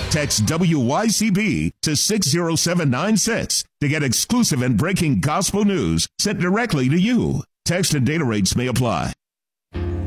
Text WYCB to 60796 to get exclusive and breaking gospel news sent directly to you. Text and data rates may apply.